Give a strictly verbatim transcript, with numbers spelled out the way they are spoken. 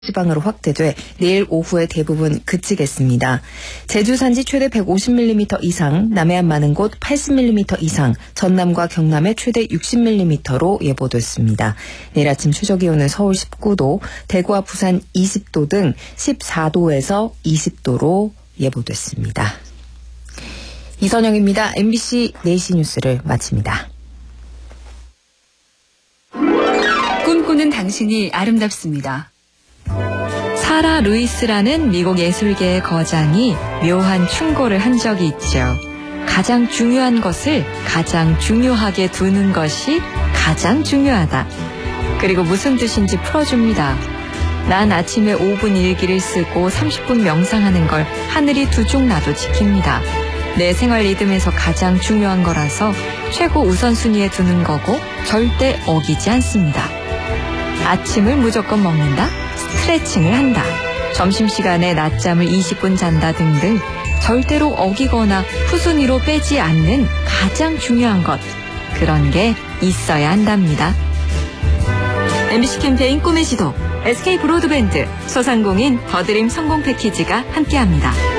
지방으로 확대돼 내일 오후에 대부분 그치겠습니다. 제주 산지 최대 백오십 밀리미터 이상, 남해안 많은 곳 팔십 밀리미터 이상, 전남과 경남에 최대 육십 밀리미터로 예보됐습니다. 내일 아침 최저기온은 서울 십구 도, 대구와 부산 이십 도 등 십사 도에서 이십 도로 예보됐습니다. 이선영입니다. 엠비씨 네 시 뉴스를 마칩니다. 꿈꾸는 당신이 아름답습니다. 사라 루이스라는 미국 예술계의 거장이 묘한 충고를 한 적이 있죠. 가장 중요한 것을 가장 중요하게 두는 것이 가장 중요하다. 그리고 무슨 뜻인지 풀어줍니다. 난 아침에 오 분 일기를 쓰고 삼십 분 명상하는 걸 하늘이 두 쪽 나도 지킵니다. 내 생활 리듬에서 가장 중요한 거라서 최고 우선순위에 두는 거고 절대 어기지 않습니다. 아침을 무조건 먹는다. 스트레칭을 한다. 점심시간에 낮잠을 이십 분 잔다 등등 절대로 어기거나 후순위로 빼지 않는 가장 중요한 것. 그런 게 있어야 한답니다. 엠비씨 캠페인 꿈의 지도, 에스케이 브로드밴드, 소상공인 더드림 성공 패키지가 함께합니다.